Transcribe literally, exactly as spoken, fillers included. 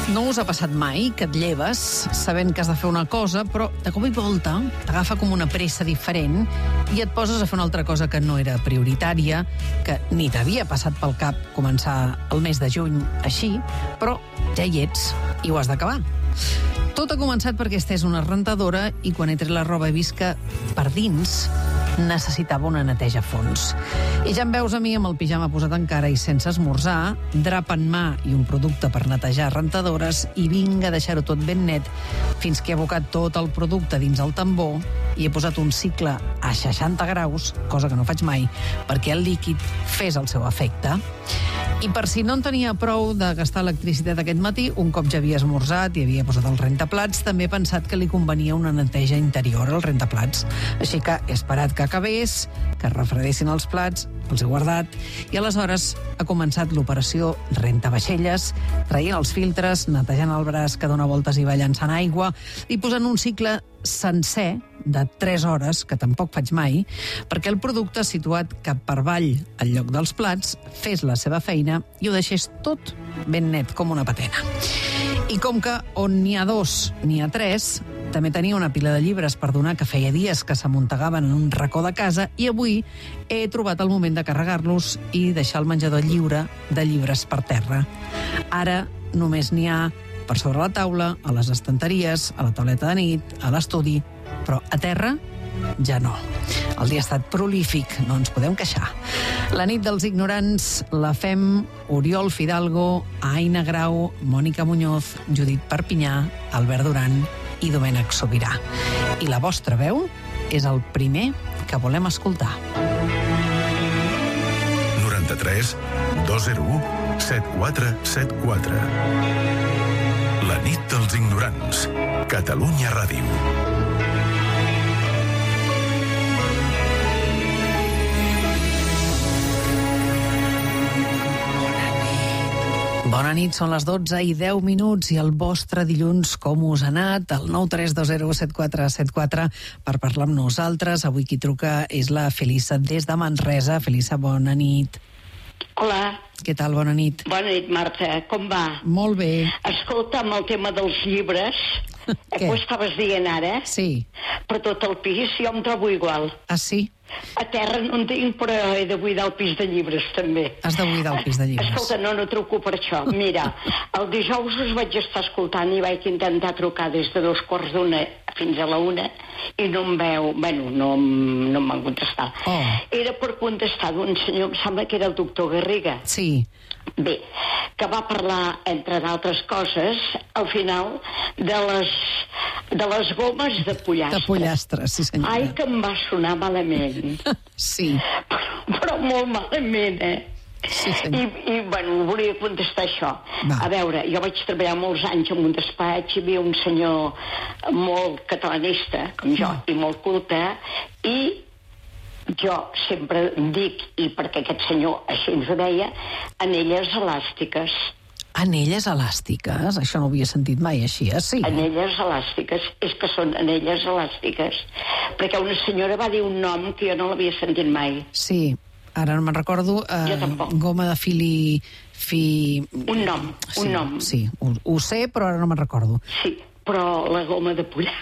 No us ha passat mai que et lleves sabent que has de fer una cosa, però de cop i volta t'agafa com una pressa diferent i et poses a fer una altra cosa que no era prioritària, que ni t'havia passat pel cap començar el mes de juny així, però ja hi ets i ho has d'acabar. Tot ha començat perquè estès una rentadora i quan he tret la roba he vist que per dins necessitava una neteja a fons. I ja em veus a mi amb el pijama posat encara i sense esmorzar, drap en mà i un producte per netejar rentadores i vinga a deixar-ho tot ben net fins que he abocat tot el producte dins el tambor i he posat un cicle a seixanta graus, cosa que no faig mai, perquè el líquid fes el seu efecte. I per si no en tenia prou de gastar electricitat aquest matí, un cop ja havia esmorzat i havia posat el rentaplats, també he pensat que li convenia una neteja interior al rentaplats. Així que he esperat que acabés, que es refredessin els plats, els he guardat, i aleshores ha començat l'operació rentavaixelles, traient els filtres, netejant el braç que dona voltes i va llançant aigua, i posant un cicle sencer de tres hores, que tampoc faig mai, perquè el producte situat cap per avall al lloc dels plats fes la seva feina i ho deixés tot ben net com una patena. I com que on n'hi ha dos, n'hi ha tres, també tenia una pila de llibres per donar que feia dies que s'amuntegaven en un racó de casa i avui he trobat el moment de carregar-los i deixar el menjador lliure de llibres per terra. Ara només n'hi ha per sobre la taula, a les estanteries, a la tauleta de nit, a l'estudi, però a terra ja no. El dia ha estat prolífic, no ens podem queixar. La nit dels ignorants la fem Oriol Fidalgo, Aina Grau, Mònica Muñoz, Judit Perpinyà, Albert Duran i Domènec Sobirà. I la vostra veu és el primer que volem escoltar. noranta-tres dos zero u set quatre set quatre. La nit dels ignorants. Catalunya Ràdio. Bona nit, són les dotze i deu minuts i el vostre dilluns com us ha anat? El nou tres dos zero set quatre set quatre per parlar amb nosaltres. Avui qui truca és la Felisa des de Manresa. Felisa, bona nit. Hola. Què tal? Bona nit. Bona nit, Marta. Com va? Molt bé. Escolta, amb el tema dels llibres, que ho estaves dient ara, sí, per tot el pis, jo em trobo igual. Ah, sí? A terra no en tinc, però he de buidar el pis de llibres, també. Has de buidar el pis de llibres. Escolta, no, no truco per això. Mira, el dijous us vaig estar escoltant i vaig intentar trucar des de dos quarts d'una fins a la una i no em veu... Bueno, no, no em van contestar. Oh. Era per contestar d'un senyor, em sembla que era el doctor Garriga. Sí. Bé, que va parlar, entre d'altres coses, al final, de les, de les gomes de pollastre. De pollastre, sí senyora. Ai, que em va sonar malament. Sí. Però, però molt malament, eh? Sí, I, I, bueno, volia contestar això. Va. A veure, jo vaig treballar molts anys en un despatx, hi havia un senyor molt catalanista, com jo, Mm. i molt culte, i jo sempre dic, i perquè aquest senyor així ens ho deia, anelles elàstiques. Anelles elàstiques? Això no ho havia sentit mai així, eh? Sí. Anelles elàstiques, és que són anelles elàstiques. Perquè una senyora va dir un nom que jo no l'havia sentit mai. Sí, ara no me'n recordo. Eh, Jo tampoc. Goma de fili... Fi... Un nom, sí, un nom. Sí, ho, ho sé, però ara no me'n recordo. Sí, però la goma de pollastre